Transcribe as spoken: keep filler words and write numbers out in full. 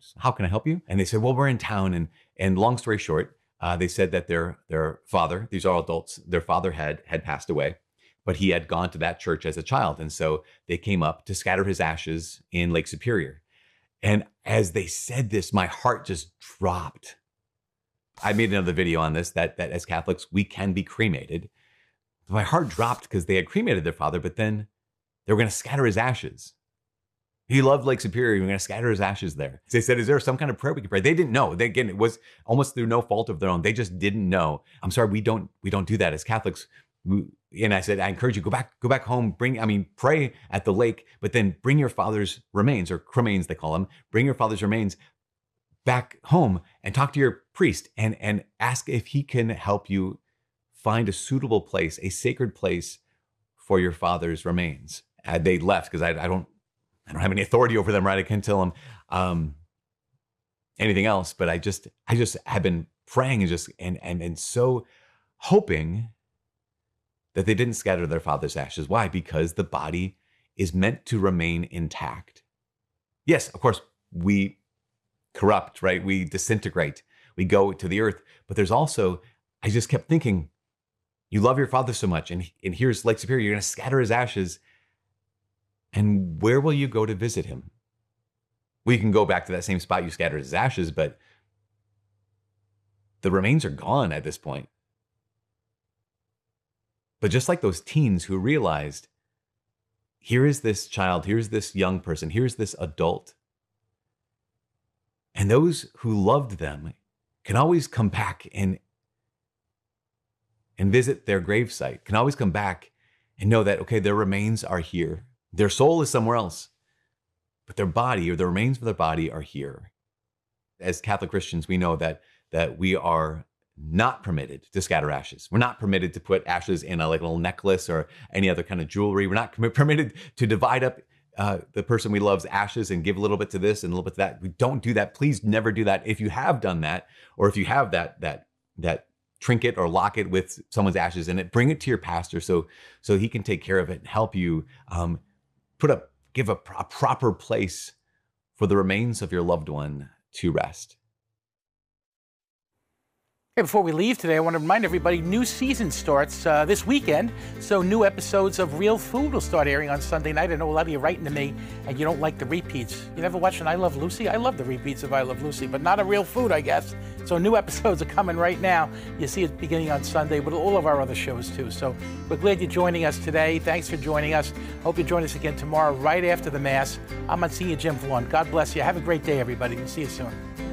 How can I help you? And they said, well, we're in town. And, and long story short, uh, they said that their, their father, these are all adults, their father had, had passed away, but he had gone to that church as a child. And so they came up to scatter his ashes in Lake Superior. And as they said this, my heart just dropped. I made another video on this, that, that as Catholics, we can be cremated. My heart dropped because they had cremated their father, but then they were going to scatter his ashes. He loved Lake Superior. We're going to scatter his ashes there. They said, is there some kind of prayer we can pray? They didn't know. They, again, it was almost through no fault of their own. They just didn't know. I'm sorry, we don't we don't do that as Catholics. We, and I said, I encourage you, go back, go back home, bring, I mean, pray at the lake, but then bring your father's remains, or cremains, they call them, bring your father's remains back home and talk to your priest and, and ask if he can help you find a suitable place, a sacred place for your father's remains. And they left because I, I don't, I don't have any authority over them, right? I can't tell them um, anything else, but I just, I just have been praying and just, and, and, and so hoping that they didn't scatter their father's ashes. Why? Because the body is meant to remain intact. Yes, of course, we corrupt, right? We disintegrate, we go to the earth, but there's also, I just kept thinking, you love your father so much, and, and here's Lake Superior, you're gonna scatter his ashes, and where will you go to visit him? Well, you can go back to that same spot you scattered his ashes, but the remains are gone at this point. But just like those teens who realized, here is this child, here's this young person, here's this adult, and those who loved them can always come back and, and visit their gravesite, can always come back and know that, okay, their remains are here. Their soul is somewhere else, but their body, or the remains of their body, are here. As Catholic Christians, we know that, that we are not permitted to scatter ashes. We're not permitted to put ashes in a like little necklace or any other kind of jewelry. We're not permitted to divide up uh, the person we love's ashes and give a little bit to this and a little bit to that. We don't do that. Please never do that. If you have done that, or if you have that that that trinket or locket with someone's ashes in it, bring it to your pastor so so he can take care of it and help you um, put up, give a, a proper place for the remains of your loved one to rest. Hey, before we leave today, I want to remind everybody, new season starts uh, this weekend, so new episodes of Real Food will start airing on Sunday night. I know a lot of you are writing to me, and you don't like the repeats. You never watched an I Love Lucy? I love the repeats of I Love Lucy, but not a Real Food, I guess. So new episodes are coming right now. You see it beginning on Sunday, but all of our other shows too. So we're glad you're joining us today. Thanks for joining us. Hope you join us again tomorrow, right after the Mass. I'm Monsignor Jim Vaughn. God bless you. Have a great day, everybody. We'll see you soon.